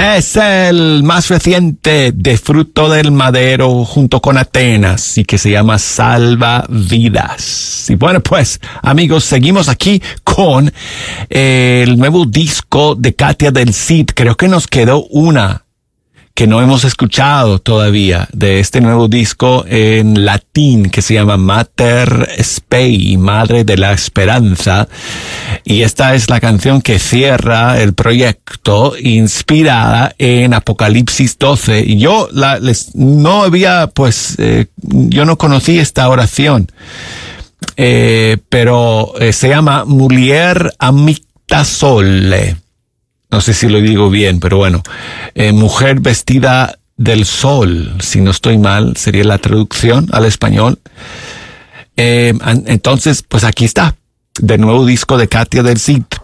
Es el más reciente de Fruto del Madero junto con Atenas y que se llama Salva Vidas. Y bueno, pues, amigos, seguimos aquí con el nuevo disco de Katia del Cid. Creo que nos quedó una que no hemos escuchado todavía de este nuevo disco en latín que se llama Mater Spei, Madre de la Esperanza. Y esta es la canción que cierra el proyecto, inspirada en Apocalipsis 12. Y yo yo no conocí esta oración, pero se llama Mulier Amicta Sole. No sé si lo digo bien, pero bueno, mujer vestida del sol, si no estoy mal, sería la traducción al español. Entonces, pues aquí está, del nuevo disco de Katia del Cid.